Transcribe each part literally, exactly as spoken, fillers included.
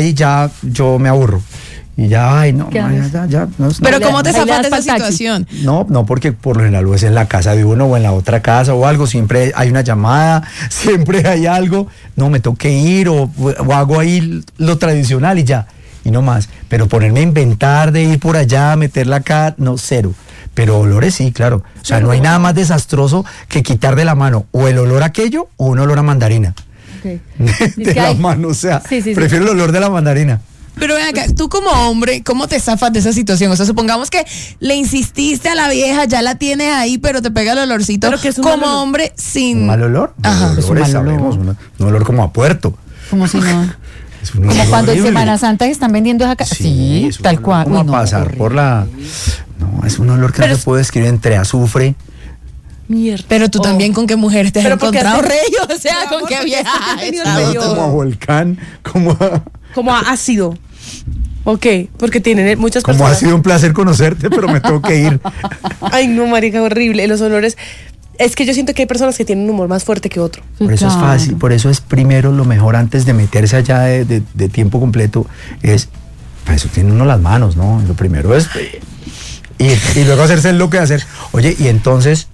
ahí ya yo me aburro. Y ya, ay, no, ya, ya, ya, no, Pero no, ¿cómo te Ahí le zafas de das esa pa'l taxi. situación? No, no, porque por lo general o es en la casa de uno o en la otra casa o algo, siempre hay una llamada, siempre hay algo, no, me tengo que ir o, o hago ahí lo tradicional y ya, y no más. Pero ponerme a inventar de ir por allá, meterla acá, no, cero. Pero olores sí, claro. O sea, no hay nada más desastroso que quitar de la mano o el olor a aquello o un olor a mandarina. Okay. De Es que la hay- mano, o sea, Sí, sí, sí. prefiero el olor de la mandarina. Pero ven acá, tú como hombre, ¿cómo te zafas de esa situación? O sea, supongamos que le insististe a la vieja, ya la tienes ahí, pero te pega el olorcito. Pero que es un como mal olor. hombre sin... ¿Un mal olor? Ajá. Los Es un olores mal olor. sabemos, un, un olor como a puerto. Como si no. Es un Como olor cuando en horrible. Semana Santa están vendiendo esa casa. Sí, es un tal olor cual. Como Uy, a no, pasar horrible. por la... No, es un olor que Pero no es- se puede describir entre azufre. Mierda. Pero tú Oh. también con qué mujer te has Pero porque encontrado, hace- rey, o sea, Mi con amor, qué porque vieja es que has he tenido estado el tú? periodo. Como a volcán, como a... Como a ácido. Ok, porque tienen muchas Como ha personas. sido un placer conocerte, pero me tengo que ir. Ay, no, marica, horrible. Los olores. Es que yo siento que hay personas que tienen un humor más fuerte que otro. Por eso es fácil, por eso es primero lo mejor antes de meterse allá de, de- de tiempo completo, es, para eso tiene uno las manos, ¿no? Lo primero es ir y luego hacerse lo que hacer. Oye, y entonces...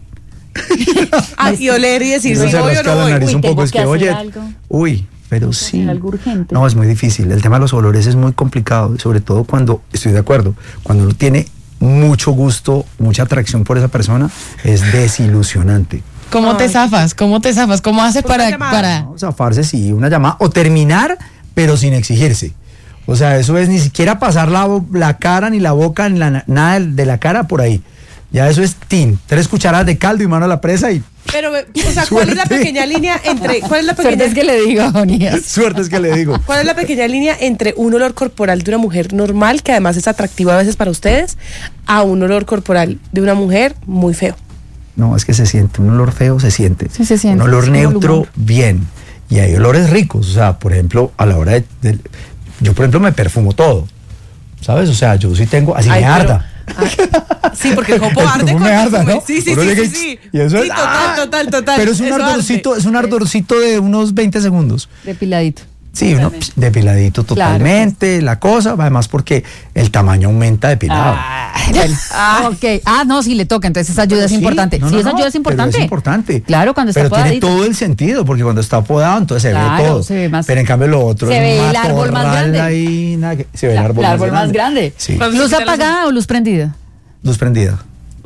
Ah, y oler y decir, uno si se voy o rasca no la voy. nariz Uy, un tengo poco, es que que, hacer oye, algo. uy, pero Tengo que sí. hacer algo urgente. No, es muy difícil. El tema de los olores es muy complicado, sobre todo cuando, estoy de acuerdo, cuando uno tiene mucho gusto, mucha atracción por esa persona, es desilusionante. ¿Cómo te Ay. zafas? ¿Cómo te zafas? ¿Cómo haces Una para, llamada. para...? No, zafarse sí, una llamada, o terminar, pero sin exigirse. O sea, eso es ni siquiera pasar la, bo- la cara, ni la boca, ni la, nada de, de la cara por ahí. Ya eso es tin, tres cucharadas de caldo y mano a la presa y Pero, o sea, ¿cuál es la Suerte. pequeña línea entre. ¿Cuál es la Suerte pequeña es que le digo, Onías. suerte es que le digo. ¿Cuál es la pequeña línea entre un olor corporal de una mujer normal, que además es atractiva a veces para ustedes, a un olor corporal de una mujer muy feo? No, es que se siente, un olor feo se siente. Sí, se siente, Un olor es como el neutro, humor. bien. Y hay olores ricos, o sea, por ejemplo, a la hora de, de- yo por ejemplo me perfumo todo, ¿sabes? O sea, yo sí tengo, así Ay, me pero- arda. Ah, sí, porque el jopo El arde perfume con arda, perfume. ¿no? Sí, sí, Uno sí, llega sí, y- sí. y eso Sí, es- total, ¡ah! total, total. Pero es un Eso ardorcito, arde. es un ardorcito de unos veinte segundos. Depiladito. Sí, uno pss, depiladito totalmente, la cosa, además porque el tamaño aumenta depilado. Ah, bueno. Ah, ok. Ah, no, sí le toca, entonces esa ayuda Pero es sí, importante. no, sí, no, esa no, ayuda es importante. Pero es importante. Claro, cuando está Pero tiene podadito. todo el sentido, porque cuando está podado, entonces se Claro, ve todo. se ve más- Pero en cambio lo otro Se es ve un el árbol más matorral grande. ahí, nada que- se ve el La- árbol, el árbol más grande. Sí. Cuando ¿Luz se quita la- apagada o luz prendida? Luz prendida.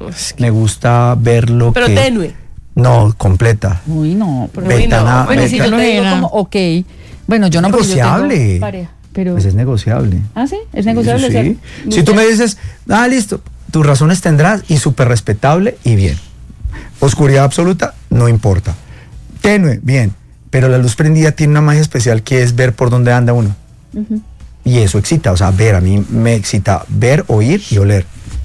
Me gusta verlo Pero que... tenue. No, completa. Uy, no. Pero Ventana- bueno, si yo ventana- te digo como, ok. Bueno, yo no, porque yo negociable. tengo pareja. Pero, Pues es negociable. ah, sí, es Sí, negociable. eso o sea, sí. luz Si tú de- me dices, ah, listo, tus razones tendrás y súper respetable y bien. Oscuridad absoluta, no importa. Tenue, bien. Pero la luz prendida tiene una magia especial que es ver por dónde anda uno. Ujú. Y eso excita, o sea, ver, a mí me excita ver, oír y oler.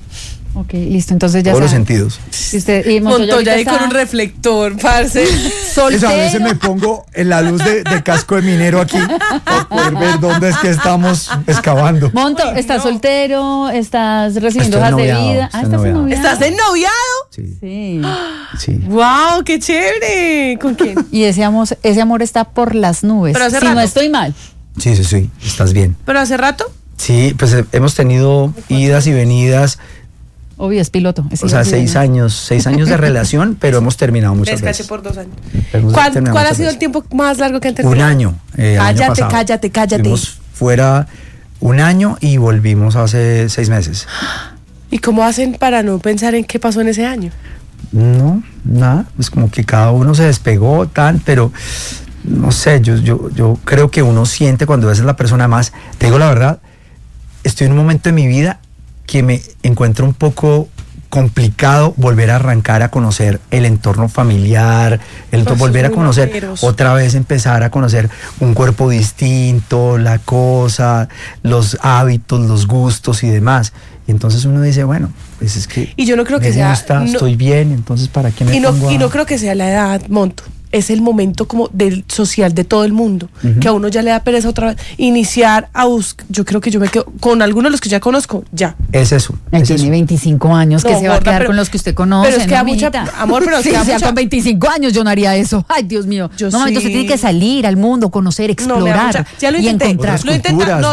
Ok, listo, entonces ya Todos los saben. sentidos. Y usted, y Montoya Montoya ahí ahorita con un está reflector, parce. soltero. Eso, a veces me pongo en la luz de, de casco de minero aquí para poder ver dónde es que estamos excavando. Monto, ¿estás soltero? ¿Estás recibiendo Estoy hojas de noviado, vida? estoy Ah, ¿estás noviado. ennoviado? ¿Estás ennoviado? Sí, Sí. sí. ¡Wow! ¡Qué chévere! ¿Con quién? Y ese amor, ese amor está por las nubes. Pero hace si no rato. estoy mal. Sí, sí, sí, estás bien. ¿Pero hace rato? Sí, pues eh, hemos tenido idas y venidas, Obvio, es piloto. es o sea, así de seis bien. años, seis años de relación, pero hemos terminado muchas Descaché veces. por dos años. Hemos ¿Cuál, terminado cuál ha muchas sido el veces. tiempo más largo que han Un terminado? año. eh, el año Cállate, pasado. cállate, cállate. Fuimos fuera un año y volvimos hace seis meses. ¿Y cómo hacen para no pensar en qué pasó en ese año? No, nada, es como que cada uno se despegó tan, pero no sé, yo, yo, yo creo que uno siente cuando ves a la persona más, te digo la verdad, estoy en un momento de mi vida que me encuentro un poco complicado volver a arrancar a conocer el entorno familiar, el Pues, volver a muy conocer, mameros. otra vez empezar a conocer un cuerpo distinto, la cosa, los hábitos, los gustos y demás. Y entonces uno dice, bueno, pues es que Y yo no creo que me sea- gusta, no- estoy bien, entonces ¿para qué me Y no, pongo a- y no creo que sea la edad, Monto. Es el momento como del social de todo el mundo, Ujú. que a uno ya le da pereza otra vez iniciar a buscar. Yo creo que yo me quedo con algunos de los que ya conozco, ya. Es eso. Ay, es tiene eso. veinticinco años, que No, se va a gorda, quedar pero- con los que usted conoce. pero es que ¿no, da mucha- mijita? amor, pero es Sí, que da o sea, mucha- con veinticinco años yo no haría eso. Ay, Dios mío. Yo no, entonces sí. tiene que salir al mundo, conocer, No, me da explorar mucha- ya lo y intenté. encontrar. Lo intenta- culturas, no,